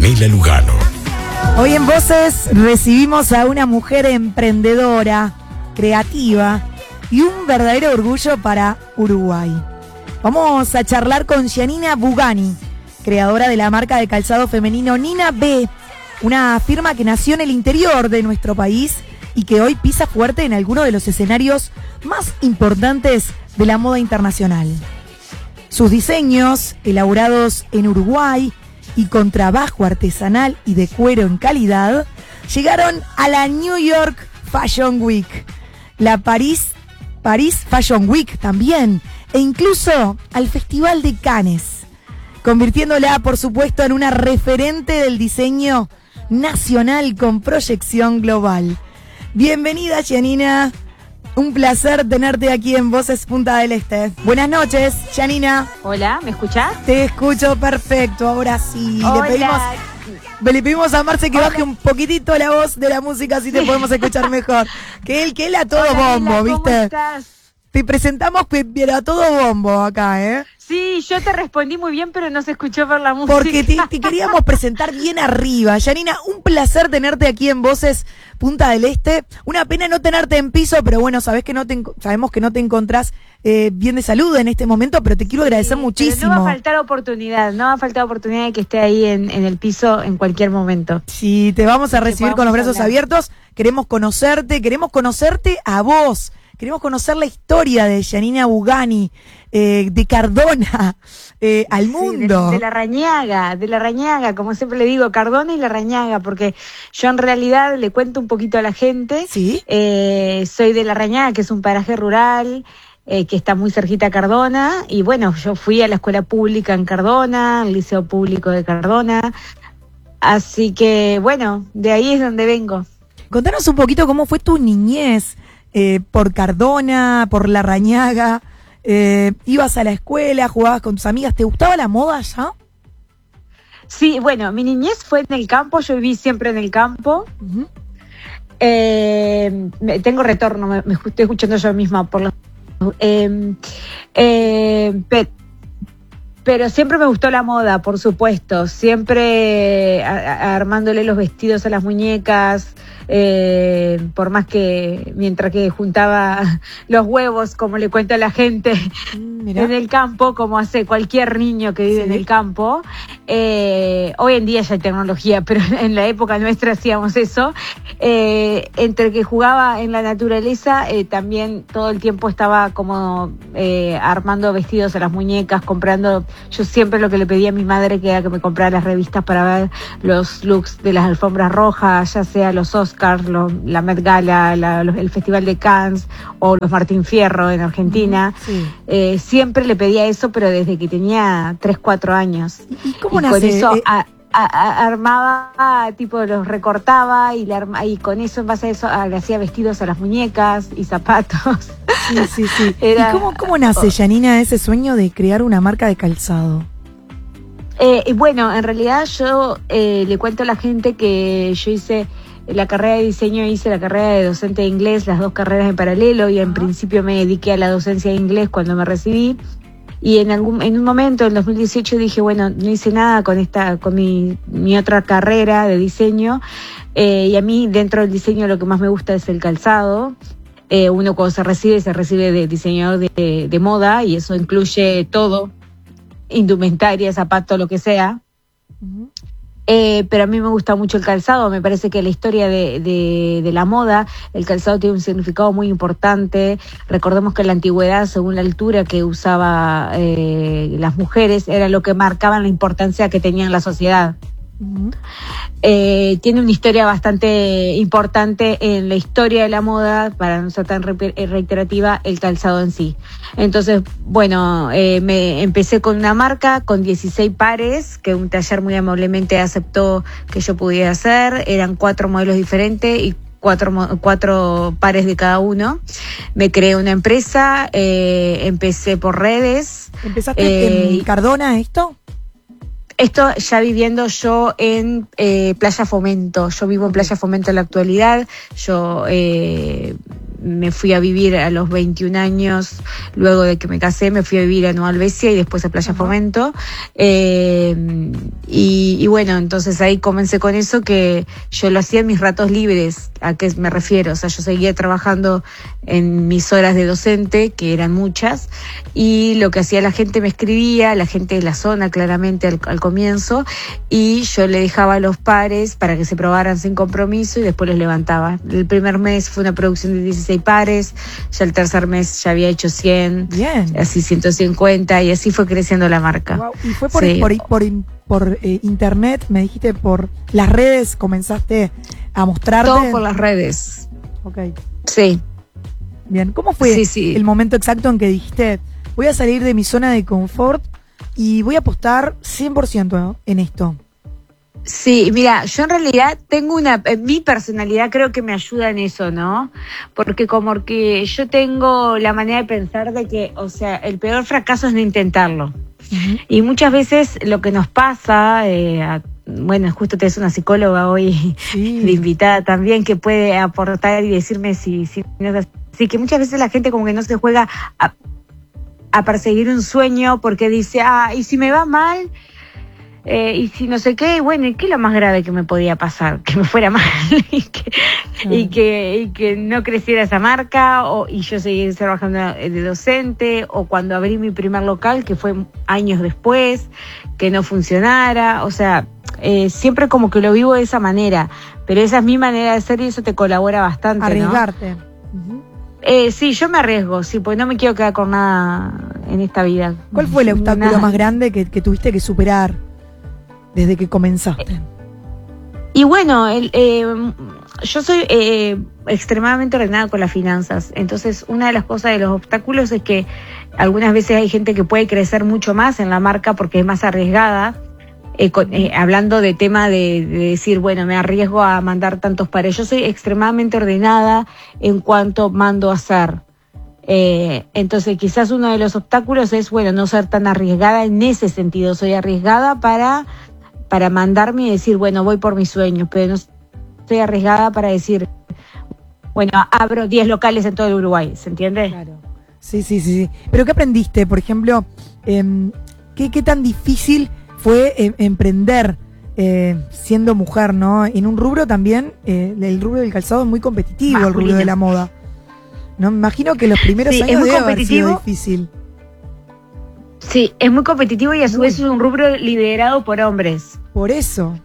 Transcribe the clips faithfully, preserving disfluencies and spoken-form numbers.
Pamela Lugano. Hoy en Voces recibimos a una mujer emprendedora, creativa y un verdadero orgullo para Uruguay. Vamos a charlar con Giannina Bugani, creadora de la marca de calzado femenino Nina B, una firma que nació en el interior de nuestro país y que hoy pisa fuerte en algunos de los escenarios más importantes de la moda internacional. Sus diseños, elaborados en Uruguay y con trabajo artesanal y de cuero en calidad, llegaron a la New York Fashion Week, la París, París Fashion Week también, e incluso al Festival de Cannes, convirtiéndola, por supuesto, en una referente del diseño nacional con proyección global. Bienvenida, Giannina. Un placer tenerte aquí en Voces Punta del Este. Buenas noches, Giannina. Hola, ¿me escuchás? Te escucho perfecto, ahora sí. Hola. Le pedimos, le pedimos a Marce que Hola. baje un poquitito la voz de la música, así te podemos escuchar mejor. Que él, que él a todo Hola, bombo, Mila, ¿cómo ¿viste? estás? Te presentamos pero a todo bombo acá, ¿eh? Sí, yo te respondí muy bien, pero no se escuchó por la música. Porque te, te queríamos presentar bien arriba. Giannina, un placer tenerte aquí en Voces Punta del Este. Una pena no tenerte en piso, pero bueno, sabés que no te, sabemos que no te encontrás eh, bien de salud en este momento, pero te quiero agradecer Sí, muchísimo. pero no va a faltar oportunidad, no va a faltar oportunidad de que esté ahí en, en el piso en cualquier momento. Sí, te vamos a recibir con los brazos hablar. abiertos. Queremos conocerte, queremos conocerte a vos. Queremos conocer la historia de Giannina Bugani, eh, de Cardona, eh, al mundo. Sí, de, de la Rañaga, de la Rañaga, como siempre le digo, Cardona y la Rañaga, porque yo en realidad le cuento un poquito a la gente. Sí. Eh, soy de la Rañaga, que es un paraje rural, eh, que está muy cerquita a Cardona, y bueno, yo fui a la escuela pública en Cardona, al liceo público de Cardona, así que bueno, de ahí es donde vengo. Contanos un poquito cómo fue tu niñez. Eh, por Cardona, por La Rañaga, eh, ibas a la escuela, jugabas con tus amigas, ¿te gustaba la moda ya? Sí, bueno, mi niñez fue en el campo, yo viví siempre en el campo. Uh-huh. eh, me, tengo retorno, me, me estoy escuchando yo misma por los... Eh, eh, pe, pero siempre me gustó la moda, por supuesto, siempre a, a, armándole los vestidos a las muñecas. Eh, por más que mientras que juntaba los huevos, como le cuento a la gente, Mirá. en el campo, como hace cualquier niño que vive Sí. en el campo, eh, hoy en día ya hay tecnología, pero en la época nuestra hacíamos eso, eh, entre que jugaba en la naturaleza, eh, también todo el tiempo estaba como eh, armando vestidos a las muñecas, comprando. Yo siempre lo que le pedía a mi madre que era que me comprara las revistas para ver los looks de las alfombras rojas, ya sea los Oscars, los, la Met Gala, la, los, el Festival de Cannes o los Martín Fierro en Argentina. Sí. Eh, siempre le pedía eso, pero desde que tenía tres, cuatro años. ¿Y cómo y nace? con eso Eh, a, a, a, armaba, tipo los recortaba y, le arma, y con eso, en base a eso, a, le hacía vestidos a las muñecas y zapatos. Sí, sí, sí. Era- ¿Y cómo, cómo nace, Giannina, ese sueño de crear una marca de calzado? Eh, y bueno, en realidad yo eh, le cuento a la gente que yo hice la carrera de diseño, hice la carrera de docente de inglés, las dos carreras en paralelo, y en Ajá. principio me dediqué a la docencia de inglés cuando me recibí. Y en algún en un momento, en dos mil dieciocho, dije, bueno, no hice nada con esta con mi, mi otra carrera de diseño. Eh, y a mí, dentro del diseño, lo que más me gusta es el calzado. Eh, uno cuando se recibe, se recibe de diseñador de, de moda, y eso incluye todo, indumentaria, zapato, lo que sea. Uh-huh. Eh, pero a mí me gusta mucho el calzado, me parece que la historia de, de, de la moda, el calzado tiene un significado muy importante. Recordemos que en la antigüedad, según la altura que usaba eh, las mujeres, era lo que marcaban la importancia que tenía en la sociedad. Uh-huh. Eh, tiene una historia bastante importante en la historia de la moda, para no ser tan reiterativa, el calzado en sí. Entonces, bueno, eh, me empecé con una marca con dieciséis pares que un taller muy amablemente aceptó que yo pudiera hacer. Eran cuatro modelos diferentes y cuatro, cuatro pares de cada uno. Me creé una empresa, eh, empecé por redes. ¿Empezaste eh, en Cardona esto? Esto ya viviendo yo en eh, Playa Fomento. Yo vivo en Playa Fomento en la actualidad. Yo eh, me fui a vivir a los veintiún años, luego de que me casé, me fui a vivir a Nueva Albesia y después a Playa uh-huh. Fomento. Eh, y, y bueno, entonces ahí comencé con eso, que yo lo hacía en mis ratos libres. ¿A qué me refiero? O sea, yo seguía trabajando en mis horas de docente, que eran muchas, y lo que hacía la gente, me escribía, la gente de la zona claramente al, al comienzo, y yo le dejaba a los pares para que se probaran sin compromiso y después los levantaba. El primer mes fue una producción de dieciséis pares, ya el tercer mes ya había hecho cien, bien, así ciento cincuenta, y así fue creciendo la marca. Wow. Y fue por, sí. por, por, por, por eh, internet, me dijiste, por las redes comenzaste a mostrarte. Todo por las redes. Ok. Sí. Bien, ¿cómo fue sí, sí. el momento exacto en que dijiste, voy a salir de mi zona de confort y voy a apostar cien por ciento en esto? Sí, mira, yo en realidad tengo una, mi personalidad creo que me ayuda en eso, ¿no? Porque como que yo tengo la manera de pensar de que, o sea, el peor fracaso es no intentarlo. Uh-huh. Y muchas veces lo que nos pasa, eh, a, bueno, justo te es una psicóloga hoy sí. de invitada también, que puede aportar y decirme si, si no es así, que muchas veces la gente como que no se juega a, a perseguir un sueño porque dice, ah, ¿y si me va mal? Eh, y si no sé qué, bueno, ¿y qué es lo más grave que me podía pasar? Que me fuera mal y, que, sí. y, que, y que no creciera esa marca, o y yo seguí trabajando de docente, o cuando abrí mi primer local, que fue años después, que no funcionara. O sea, eh, siempre como que lo vivo de esa manera, pero esa es mi manera de ser y eso te colabora bastante, arriesgarte. ¿no? Uh-huh. Eh, sí, yo me arriesgo, sí, porque no me quiero quedar con nada en esta vida. ¿Cuál fue el obstáculo nada. más grande que, que tuviste que superar desde que comenzaste? Y bueno, el, eh, yo soy eh, extremadamente ordenada con las finanzas. Entonces, una de las cosas de los obstáculos es que algunas veces hay gente que puede crecer mucho más en la marca porque es más arriesgada. Eh, con, eh, hablando de tema de, de decir, bueno, me arriesgo a mandar tantos pares. Yo soy extremadamente ordenada en cuanto mando a hacer. Eh, entonces, quizás uno de los obstáculos es, bueno, no ser tan arriesgada en ese sentido. Soy arriesgada para... para mandarme y decir, bueno, voy por mis sueños, pero no estoy arriesgada para decir, bueno, abro diez locales en todo el Uruguay, ¿se entiende? Claro. Sí, sí, sí, sí. ¿Pero qué aprendiste? Por ejemplo, eh, ¿qué, qué tan difícil fue eh, emprender eh, siendo mujer, ¿no? En un rubro también, eh, el rubro del calzado es muy competitivo, masculino. El rubro de la moda. No, me imagino que los primeros sí, años debe haber sido difícil. Sí, es muy competitivo y a su Uy. vez es un rubro liderado por hombres. Por eso.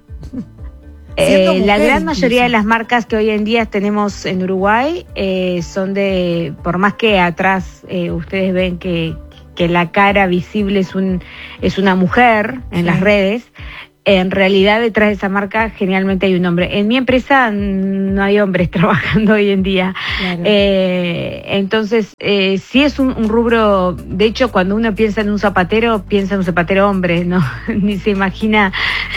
Eh, la gran mayoría de las marcas que hoy en día tenemos en Uruguay eh, son de, por más que atrás eh, ustedes ven que, que la cara visible es un es una mujer en sí. las redes, en realidad detrás de esa marca generalmente hay un hombre. En mi empresa no hay hombres trabajando hoy en día. Claro. Eh, entonces, eh, sí es un, un rubro, de hecho, cuando uno piensa en un zapatero, piensa en un zapatero hombre, ¿no? Ni se imagina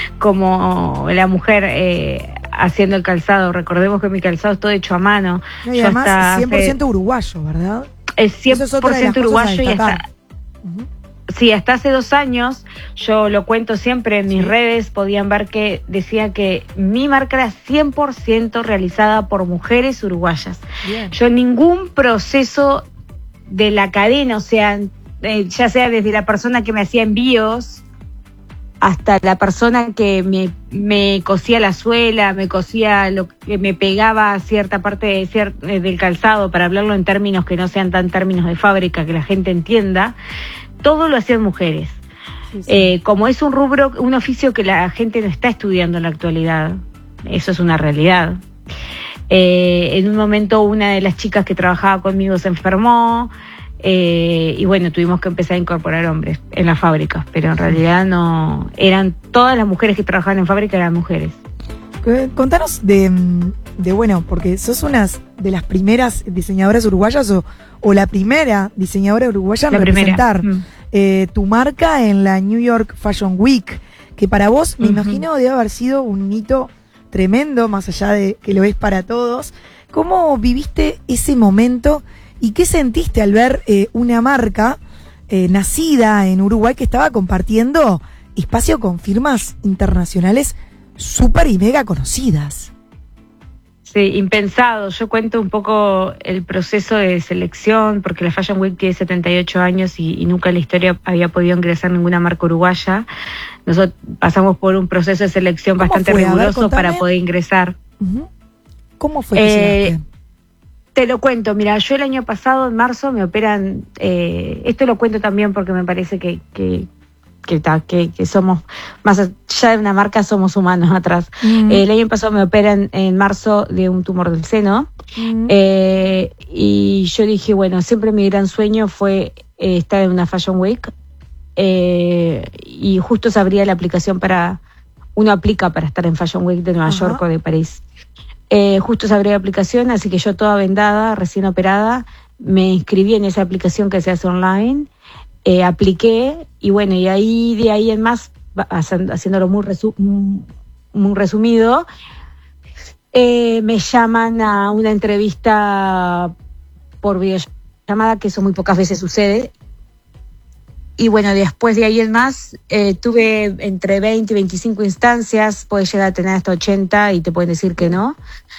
como la mujer eh, haciendo el calzado. Recordemos que mi calzado es todo hecho a mano. No, y Yo además hasta cien por ciento hace, uruguayo, ¿verdad? Es cien por ciento uruguayo y hasta... Uh-huh. Sí, hasta hace dos años, yo lo cuento siempre en mis sí. redes, podían ver que decía que mi marca era cien por ciento realizada por mujeres uruguayas. Bien. Yo en ningún proceso de la cadena, o sea, eh, ya sea desde la persona que me hacía envíos hasta la persona que me, me cosía la suela, me cosía lo que me pegaba cierta parte de cier- del calzado, para hablarlo en términos que no sean tan términos de fábrica, que la gente entienda. Todo lo hacían mujeres. Sí, sí. Eh, como es un rubro, un oficio que la gente no está estudiando en la actualidad, eso es una realidad. Eh, en un momento una de las chicas que trabajaba conmigo se enfermó eh, y bueno, tuvimos que empezar a incorporar hombres en las fábricas, pero en realidad no, eran todas las mujeres que trabajaban en fábrica eran mujeres. Contanos de, de, bueno, porque sos una de las primeras diseñadoras uruguayas o, o la primera diseñadora uruguaya en representar mm. eh, tu marca en la New York Fashion Week, que para vos, me uh-huh. imagino, debe haber sido un hito tremendo, más allá de que lo es para todos. ¿Cómo viviste ese momento y qué sentiste al ver eh, una marca eh, nacida en Uruguay que estaba compartiendo espacio con firmas internacionales súper y mega conocidas? Sí, impensado. Yo cuento un poco el proceso de selección, porque la Fashion Week tiene setenta y ocho años y, y nunca en la historia había podido ingresar ninguna marca uruguaya. Nosotros pasamos por un proceso de selección bastante fue? A ver, riguroso contame. para poder ingresar. Uh-huh. ¿Cómo fue que Eh, llegaste? Te lo cuento, mira, yo el año pasado, en marzo, me operan, eh, esto lo cuento también porque me parece que, que, que, ta, que, que somos, más allá de una marca, somos humanos atrás. Mm. Eh, el año pasado me operan en marzo de un tumor del seno, Mm. eh, y yo dije, bueno, siempre mi gran sueño fue eh, estar en una Fashion Week, eh, y justo se abría la aplicación para, uno aplica para estar en Fashion Week de Nueva Ajá. York o de París. Eh, justo se abrió la aplicación, así que yo toda vendada, recién operada, me inscribí en esa aplicación que se hace online, eh, apliqué y bueno, y ahí de ahí en más, haciéndolo muy, resu muy resumido, eh, me llaman a una entrevista por videollamada, que eso muy pocas veces sucede. Y bueno, después de ahí en más, eh, tuve entre veinte y veinticinco instancias, puedes llegar a tener hasta ochenta y te pueden decir que no.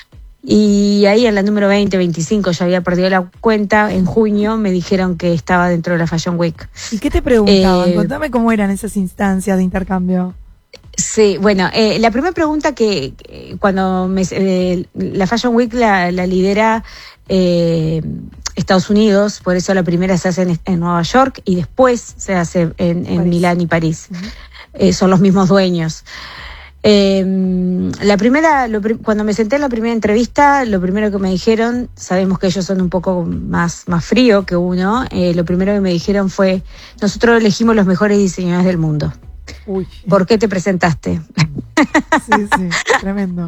Y ahí en la número veinte, veinticinco ya había perdido la cuenta, en junio me dijeron que estaba dentro de la Fashion Week. ¿Y qué te preguntaban? Eh, Contame cómo eran esas instancias de intercambio. Sí, bueno, eh, la primera pregunta que, que cuando me, eh, la Fashion Week la, la lidera eh, Estados Unidos, por eso la primera se hace en, en Nueva York y después se hace en, en Milán y París. Uh-huh. eh, son los mismos dueños. Eh, la primera, lo, cuando me senté en la primera entrevista, lo primero que me dijeron, sabemos que ellos son un poco más, más frío que uno, eh, lo primero que me dijeron fue, nosotros elegimos los mejores diseñadores del mundo. Uy. ¿Por qué te presentaste? Sí, sí, tremendo.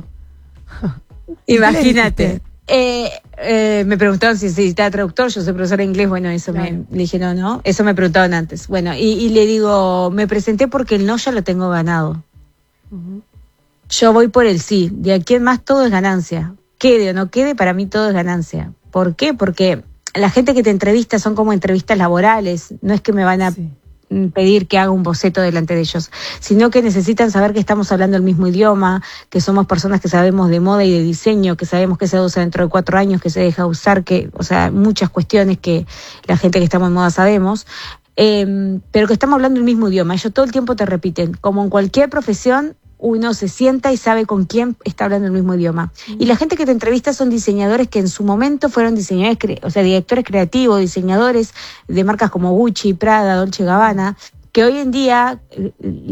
Imagínate. Eh, eh, me preguntaron si necesitaba traductor, yo soy profesora de inglés, bueno, eso claro. me le dije, no, no, eso me preguntaban antes. Bueno, y, y le digo, me presenté porque el no ya lo tengo ganado. Uh-huh. Yo voy por el sí, de aquí en más todo es ganancia. Quede o no quede, para mí todo es ganancia. ¿Por qué? Porque la gente que te entrevista son como entrevistas laborales, no es que me van a... Sí. pedir que haga un boceto delante de ellos, sino que necesitan saber que estamos hablando el mismo idioma, que somos personas que sabemos de moda y de diseño, que sabemos que se usa dentro de cuatro años, que se deja usar, que, o sea, muchas cuestiones que la gente que estamos en moda sabemos, eh, pero que estamos hablando el mismo idioma. Ellos todo el tiempo te repiten, como en cualquier profesión, uno se sienta y sabe con quién está hablando el mismo idioma. Mm. Y la gente que te entrevista son diseñadores que en su momento fueron diseñadores, cre- o sea, directores creativos, diseñadores de marcas como Gucci, Prada, Dolce Gabbana, que hoy en día eh,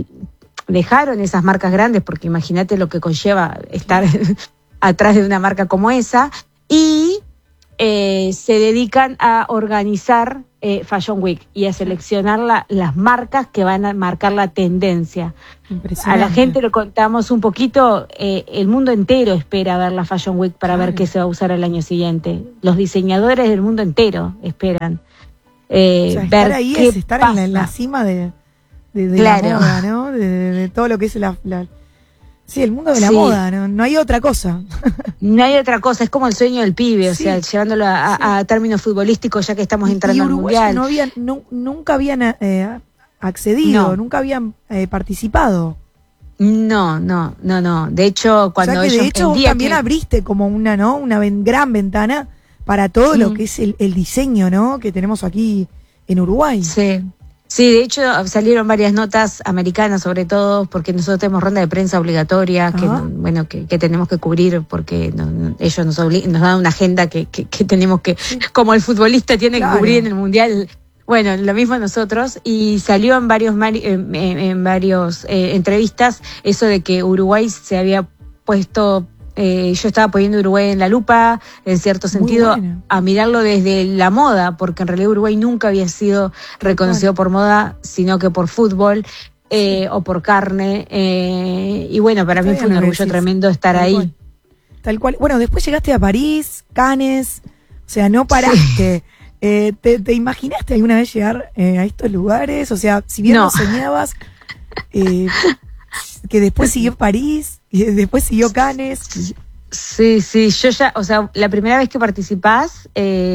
dejaron esas marcas grandes, porque imagínate lo que conlleva estar atrás de una marca como esa, y eh, se dedican a organizar eh, Fashion Week y a seleccionar la, las marcas que van a marcar la tendencia. A la gente le contamos un poquito, eh, el mundo entero espera ver la Fashion Week para claro. ver qué se va a usar el año siguiente. Los diseñadores del mundo entero esperan. Eh, o sea, ver estar ahí qué es estar en la, en la cima de, de, de claro. la moda, ¿no? De, de, de todo lo que es la... la... Sí, el mundo de la sí. moda, ¿no? No hay otra cosa. No hay otra cosa, es como el sueño del pibe, o sí. sea, llevándolo a, a, a términos futbolísticos, ya que estamos entrando y al mundial. No habían, no, nunca habían eh, accedido, no. nunca habían eh, participado. No, no, no, no. De hecho, cuando o sea que ellos, de hecho vos también que... abriste como una, ¿no? Una ven, gran ventana para todo mm. lo que es el, el diseño, ¿no? Que tenemos aquí en Uruguay. Sí. Sí, de hecho salieron varias notas americanas, sobre todo porque nosotros tenemos ronda de prensa obligatoria, que no, bueno que, que tenemos que cubrir porque no, no, ellos nos oblig- nos dan una agenda que, que, que tenemos que, sí. como el futbolista tiene claro. que cubrir en el mundial. Bueno, lo mismo nosotros, y salió en varios en, en, en varios eh, entrevistas eso de que Uruguay se había puesto, eh, yo estaba poniendo Uruguay en la lupa, en cierto sentido, bueno. a mirarlo desde la moda, porque en realidad Uruguay nunca había sido reconocido bueno. por moda, sino que por fútbol eh, sí. o por carne, eh, y bueno, para Está mí fue un orgullo tremendo estar Tal ahí. Cual. Tal cual. Bueno, después llegaste a París, Cannes, o sea, no paraste. Sí. Eh, ¿te, ¿Te imaginaste alguna vez llegar eh, a estos lugares? O sea, si bien no. lo soñabas, eh, que después siguió París, y después siguió Cannes. Sí, sí, yo ya, o sea, la primera vez que participás,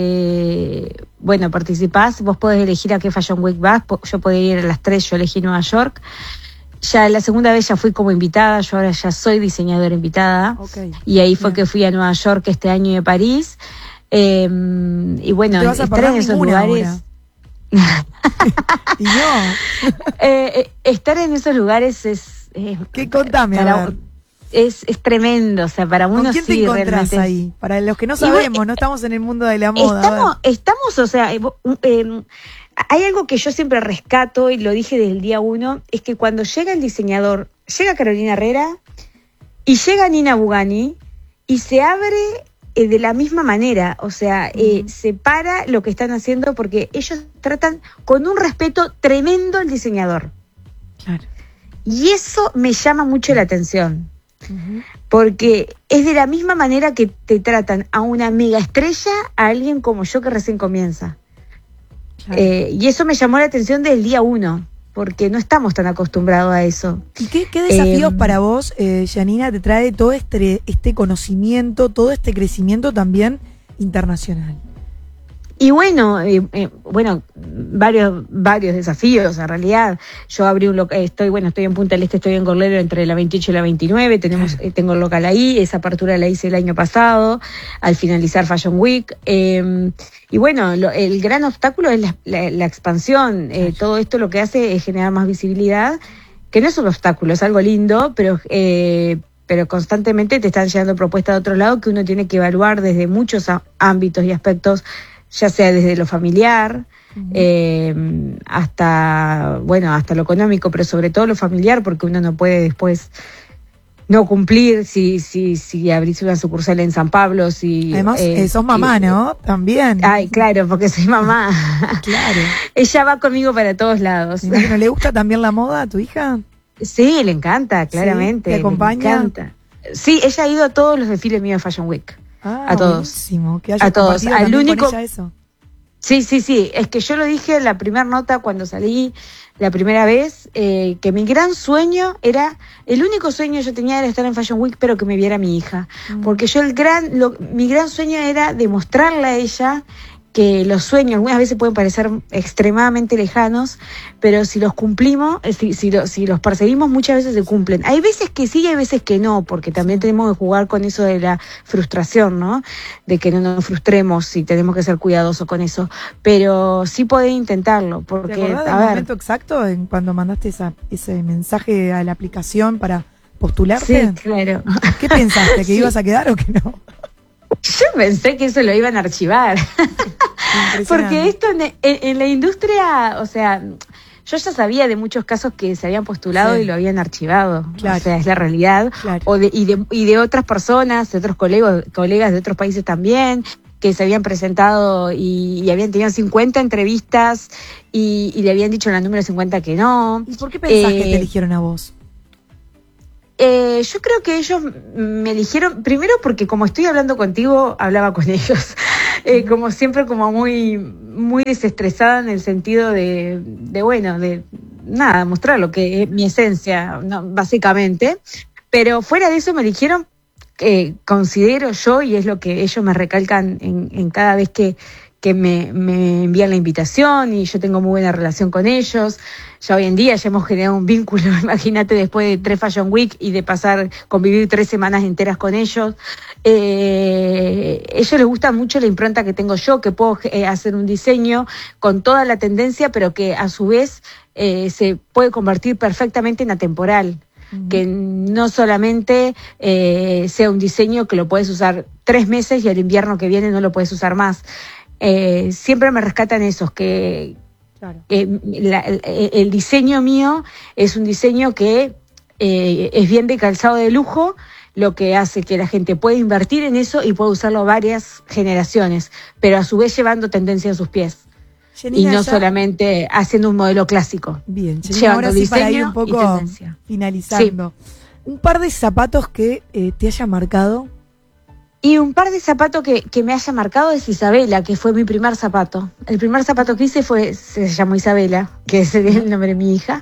eh, bueno, participás, vos podés elegir a qué Fashion Week vas, yo podía ir a las tres, yo elegí Nueva York. ya la segunda vez ya fui como invitada, yo ahora ya soy diseñadora invitada. Okay. Y ahí fue Bien. que fui a Nueva York este año y a París. Eh, y bueno, ¿Te vas a estar perder en esos ninguna lugares... ahora? Y no. eh, eh, estar en esos lugares es... es ¿Qué contame? para- A ver. Es, es tremendo, o sea, para uno ¿Con quién te sí encontrás realmente... ahí? Para los que no Y bueno, sabemos, no estamos en el mundo de la moda. a Estamos, ver. estamos, o sea, eh, eh, hay algo que yo siempre rescato y lo dije desde el día uno, es que cuando llega el diseñador, llega Carolina Herrera y llega Nina Bugani y se abre eh, de la misma manera, o sea, eh, Ujú. separa lo que están haciendo porque ellos tratan con un respeto tremendo al diseñador. Claro. Y eso me llama mucho la atención. Ujú. Porque es de la misma manera que te tratan a una mega estrella, a alguien como yo que recién comienza. Claro. Eh, y eso me llamó la atención desde el día uno, porque no estamos tan acostumbrados a eso. ¿Y qué, qué desafíos Eh, para vos, eh, Janina, te trae todo este, este conocimiento, todo este crecimiento también internacional? Y bueno, eh, eh, bueno, varios varios desafíos en realidad. Yo abrí un local, estoy bueno, estoy en Punta del Este, estoy en Gorlero entre la veintiocho y la veintinueve, tenemos eh, tengo el local ahí, esa apertura la hice el año pasado, al finalizar Fashion Week. Eh, y bueno, lo, el gran obstáculo es la, la, la expansión. Eh, todo esto lo que hace es generar más visibilidad, que no es un obstáculo, es algo lindo, pero... Eh, pero constantemente te están llegando propuestas de otro lado que uno tiene que evaluar desde muchos a- ámbitos y aspectos, ya sea desde lo familiar, uh-huh. eh, hasta, bueno, hasta lo económico, pero sobre todo lo familiar, porque uno no puede después no cumplir si si si abrís una sucursal en San Pablo, si... Además, eh, eh, sos mamá, y, ¿no? También. Ay, claro, porque soy mamá. Claro. Ella va conmigo para todos lados. ¿No le gusta también la moda a tu hija? Sí, le encanta, claramente. ¿Sí? ¿Te acompaña? Le encanta. Sí, ella ha ido a todos los desfiles míos de Fashion Week. Ah, a todos. Buenísimo, que haya a todos. compartido Al también único... con ella eso. Sí, sí, sí. Es que yo lo dije en la primera nota cuando salí la primera vez, eh, que mi gran sueño era, el único sueño que yo tenía era estar en Fashion Week, pero que me viera mi hija. Mm. Porque yo el gran, lo, mi gran sueño era demostrarle a ella que los sueños algunas veces pueden parecer extremadamente lejanos, pero si los cumplimos, si, si, lo, si los perseguimos, muchas veces se cumplen. Hay veces que sí y hay veces que no, porque también tenemos que jugar con eso de la frustración, ¿no? De que no nos frustremos y tenemos que ser cuidadosos con eso. Pero sí podés intentarlo, porque, ¿Te acordás del a ver, momento exacto en cuando mandaste esa, ese mensaje a la aplicación para postularte? Sí, claro. ¿Qué pensaste? ¿Que Sí. ibas a quedar o que no? Yo pensé que eso lo iban a archivar. Porque esto en, en, en la industria, o sea, yo ya sabía de muchos casos que se habían postulado Sí. y lo habían archivado. Claro. O sea, es la realidad. Claro. O de, y, de, y de otras personas, de otros colegas, colegas de otros países también, que se habían presentado y, y habían tenido cincuenta entrevistas y, y le habían dicho en la número cincuenta que no. ¿Y por qué pensás Eh, que te eligieron a vos? Eh, yo creo que ellos me eligieron, primero porque como estoy hablando contigo, hablaba con ellos. Eh, como siempre, como muy muy desestresada en el sentido de, de bueno, de nada, mostrar lo que es mi esencia, no, básicamente. Pero fuera de eso me eligieron, eh, considero yo, y es lo que ellos me recalcan en, en cada vez que, que me, me envían la invitación, y yo tengo muy buena relación con ellos. Ya hoy en día ya hemos generado un vínculo, imagínate, después de tres Fashion Week y de pasar, convivir tres semanas enteras con ellos. Eh, a ellos les gusta mucho la impronta que tengo yo, que puedo eh, hacer un diseño con toda la tendencia, pero que a su vez eh, se puede convertir perfectamente en atemporal. Uh-huh. Que no solamente eh, sea un diseño que lo puedes usar tres meses y el invierno que viene no lo puedes usar más. Eh, siempre me rescatan esos, que claro. eh, la, el, el diseño mío es un diseño que eh, es bien de calzado de lujo, lo que hace que la gente pueda invertir en eso y pueda usarlo varias generaciones, pero a su vez llevando tendencia en sus pies. Janina, y no ya... solamente haciendo un modelo clásico. Bien, Janina, ahora sí para ir un poco finalizando. Sí. Un par de zapatos que eh, te haya marcado. Y un par de zapatos que, que me haya marcado es Isabela, que fue mi primer zapato. El primer zapato que hice fue, se llamó Isabela, que es el nombre de mi hija.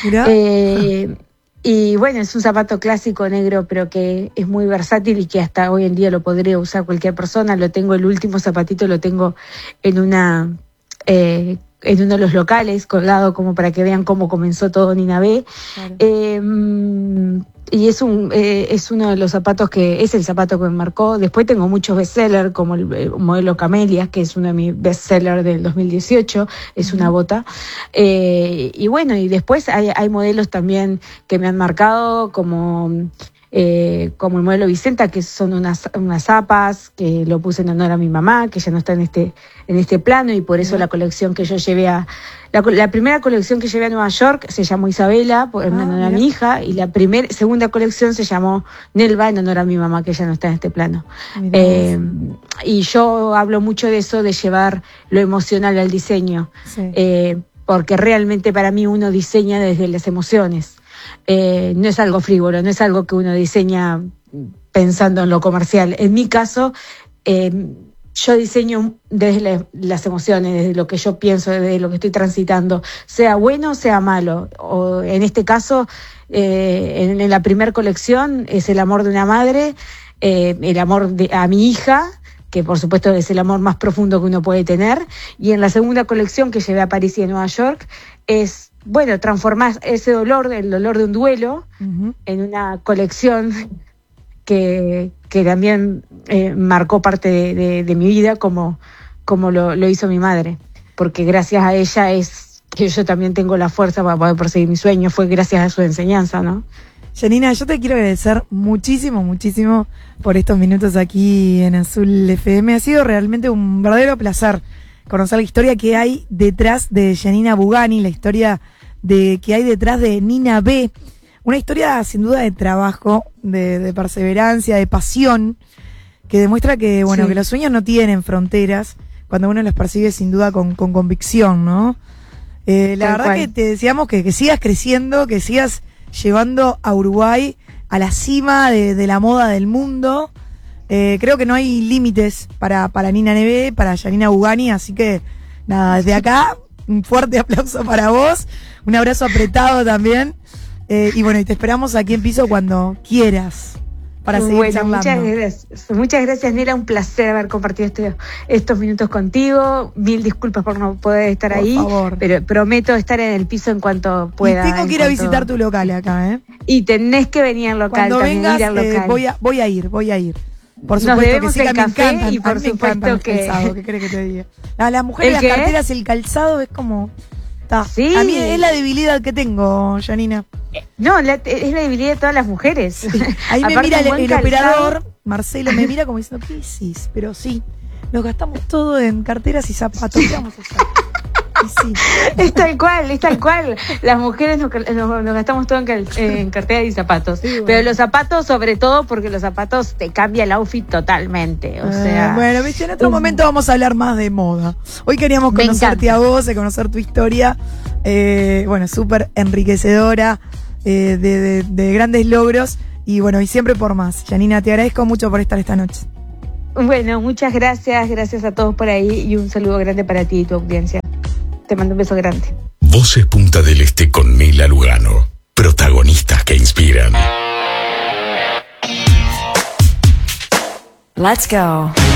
Eh, y bueno, es un zapato clásico negro, pero que es muy versátil y que hasta hoy en día lo podría usar cualquier persona. Lo tengo, el último zapatito lo tengo en una eh, en uno de los locales, colgado como para que vean cómo comenzó todo Nina B. Claro. Eh, y es un eh, es uno de los zapatos que, es el zapato que me marcó. Después tengo muchos bestsellers, como el, el modelo Camellia, que es uno de mis bestsellers del dos mil dieciocho, es una bota. Eh, y bueno, y después hay, hay modelos también que me han marcado, como... Eh, como el modelo Vicenta, que son unas unas zapas que lo puse en honor a mi mamá, que ya no está en este en este plano, y por eso uh-huh. la colección que yo llevé a la, la primera colección que llevé a Nueva York se llamó Isabela, por, en ah, honor a mi hija, y la primer segunda colección se llamó Nelva, en honor a mi mamá, que ya no está en este plano. Eh, y yo hablo mucho de eso, de llevar lo emocional al diseño, sí. eh, porque realmente para mí uno diseña desde las emociones. Eh, no es algo frívolo, no es algo que uno diseña pensando en lo comercial. En mi caso, eh, yo diseño desde la, las emociones, desde lo que yo pienso, desde lo que estoy transitando, sea bueno o sea malo. O en este caso, eh, en, en la primera colección es el amor de una madre, eh, el amor de, a mi hija, que por supuesto es el amor más profundo que uno puede tener, y en la segunda colección que llevé a París y a Nueva York es, bueno, transformar ese dolor, el dolor de un duelo, uh-huh. en una colección que, que también eh, marcó parte de, de, de mi vida, como, como lo, lo hizo mi madre, porque gracias a ella es que yo también tengo la fuerza para poder perseguir mis sueños, fue gracias a su enseñanza, ¿no? Janina, yo te quiero agradecer muchísimo, muchísimo por estos minutos aquí en Azul F M. Ha sido realmente un verdadero placer conocer la historia que hay detrás de Janina Bugani, la historia de que hay detrás de Nina B. Una historia sin duda de trabajo, de, de perseverancia, de pasión, que demuestra que, bueno, sí. que los sueños no tienen fronteras cuando uno los persigue sin duda con, con convicción, ¿no? Eh, la Tal verdad cual. que te deseamos que, que sigas creciendo, que sigas llevando a Uruguay a la cima de, de la moda del mundo. Eh, creo que no hay límites para, para Nina B, para Janina Bugani, así que nada, desde acá un fuerte aplauso para vos, un abrazo apretado también, eh, y bueno, y te esperamos aquí en Piso cuando quieras para seguir bueno, charlando. Muchas gracias, muchas gracias Nela, un placer haber compartido este, estos minutos contigo, mil disculpas por no poder estar por ahí, favor. Pero prometo estar en el piso en cuanto pueda. Y tengo que ir cuanto... a visitar tu local acá, ¿eh? Y tenés que venir al local. Cuando también, vengas, ir al local. Eh, voy, a, voy a ir, voy a ir. Por Nos supuesto que sí, el que café me encantan, y por supuesto que... calzado, ¿qué crees que te diga? A las mujeres, las qué? carteras, el calzado es como... Ta. Sí. A mí es la debilidad que tengo, Janina. No, la, es la debilidad de todas las mujeres. Sí. Ahí me mira el, el operador, Marcelo, me mira como diciendo, ¿qué hiciste? Pero sí, nos gastamos todo en carteras y zapatos. ¿Qué vamos a hacer? Sí. Es tal cual, es tal cual. Las mujeres nos, nos, nos gastamos todo en, cal, en cartera y zapatos. Sí, bueno. Pero los zapatos, sobre todo, porque los zapatos te cambia el outfit totalmente. O sea. Eh, bueno, viste, en otro um, momento vamos a hablar más de moda. Hoy queríamos conocerte a vos, de conocer tu historia. Eh, bueno, súper enriquecedora, eh, de, de, de grandes logros. Y bueno, y siempre por más. Janina, te agradezco mucho por estar esta noche. Bueno, muchas gracias. Gracias a todos por ahí. Y un saludo grande para ti y tu audiencia. Te mando un beso grande. Voces Punta del Este con Nela Lugano. Protagonistas que inspiran. Let's go.